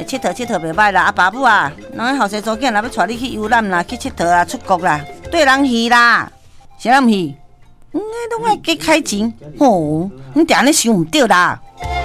佚佗袂歹啦，爸母啊，人后生祖囝若要带你去游览啦，去佚佗啊，出国啦，对人去啦，谁人去？拢爱加开钱，吼，你定安尼想毋对啦。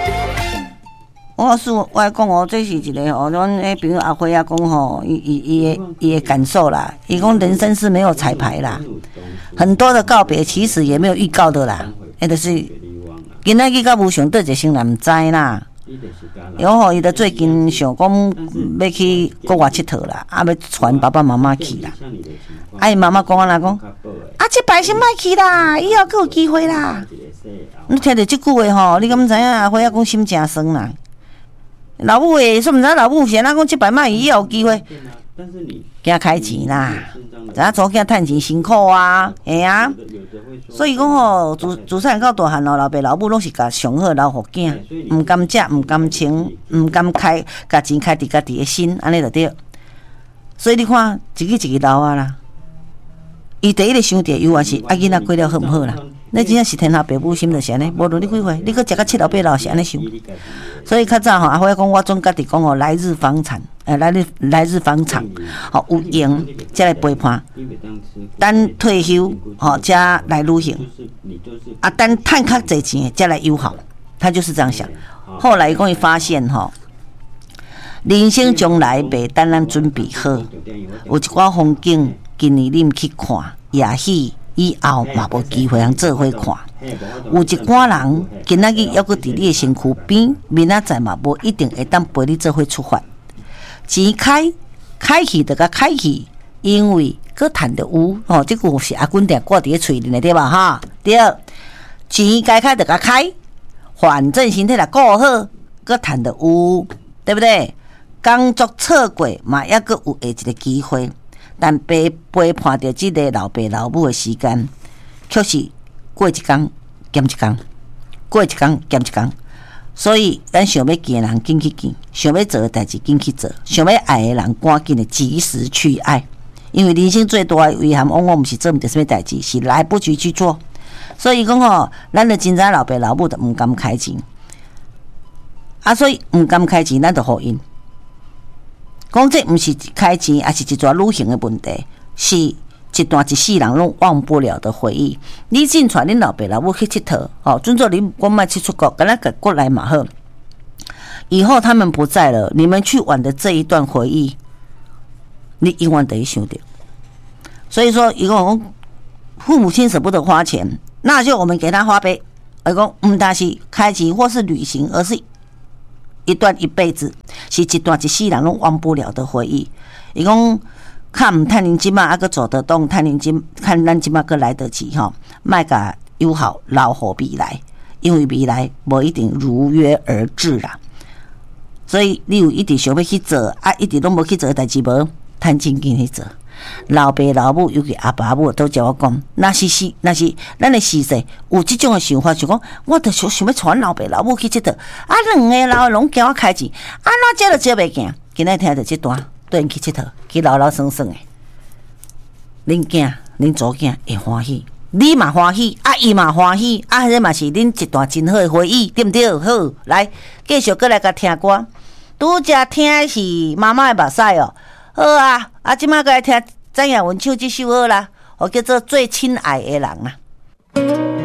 我讲哦，这是一个哦，阮迄朋友阿辉啊讲吼，伊的感受啦。伊讲人生是没有彩排啦，很多的告别其实也没有预告的啦，就是今仔日到无上倒一生人毋知啦。然后伊就最近想讲要去国外佚佗啦，要传爸爸妈妈去啦。伊妈妈讲啊，这摆先莫去啦，以后佫有机会啦。你听到即句话吼，你敢毋知影阿辉啊讲心诚酸啦。老母诶，说毋知老母先讲即摆莫以后有机会，惊开钱啦，知影祖囝趁钱辛苦啊，嘿啊。所以讲吼，自细汉到大汉咯，老爸老母拢是甲上好留互囝，毋甘食，毋甘穿，毋甘开，甲钱开伫家己诶心，安尼就对。所以你看，一个一个老啊啦，伊第一个想着永远是囡仔过了好毋好啦。你真正是天下父母心就是安尼，无论你几岁，你搁食到七老八老是安尼想。所以较早吼，阿辉讲，我总家己讲吼，来日方长，来日方长，吼有闲才来陪伴，等退休吼才来旅行，啊等趁较侪钱才来友好，他就是这样想。后来讲伊发现吼，人生将来袂等咱准备好，有一寡风景今年你毋去看，也许以后嘛无机会通做伙看。有一寡人今仔日还阁伫你的身躯边，明仔载嘛无一定会当陪你做伙出发。钱开去就甲开去，因为阁趁着有吼，这句是阿君定挂伫咧嘴里的对吧？哈，对。钱该开就甲开，反正身体若顾好，阁趁着有，对不对？工作错过嘛，还阁有下一个机会。但陪伴着即个老爸老母的时间，却是过一天减一天，过一天减一天。所以，咱想要见的人紧去见，想要做的代志紧去做，想要爱的人赶紧的及时去爱。因为人生最大的遗憾，往往不是做唔到什么代志，是来不及去做。所以讲吼，咱就真知老爸老母就唔敢开钱，所以唔敢开钱，咱就互因。讲这不是开钱，也是一段旅行的问题，是一段一世人拢忘不了的回忆。你尽传恁老爸老母去佚佗，哦，准做你我莫去出国，跟咱个过来嘛好。以后他们不在了，你们去玩的这一段回忆，你永远得想到。所以说，一共父母亲舍不得花钱，那就我们给他花呗。而讲唔但是开钱或是旅行，而是一段一辈子，是一段一世人拢忘不了的回忆。伊讲看唔趁恁即马个走得动，看咱即马个来得及吼，莫甲友好留互未来，因为未来无一定如约而至啦。所以你有一直想要去做，一直拢无去做的代志无，趁钱紧去做。老爸老母，尤其阿爸母都叫我讲，那是咱的时势有这种的想法，就讲我着想要传老爸老母去佚佗，两个老的拢惊我开钱，哪招都招袂行。今仔听着这段，对因去佚佗，去老老生生的，恁囝恁祖囝会欢喜，你嘛欢喜，伊嘛欢喜，这嘛是恁一段真好的回忆，对不对？好，来继续过来甲听歌，拄则听的是妈妈的目屎哦。好啊，即摆过来听张雅文唱这首好啦，我叫做最亲爱的人啊。